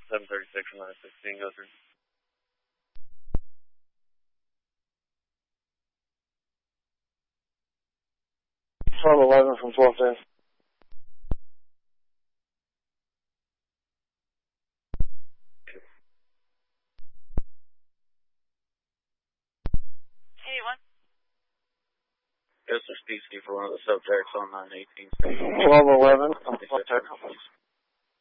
736 and 916, go through. 1211 from 1210. Hey, what? Yes, there's PC for one of the subjects on 918. 1211 from 1210.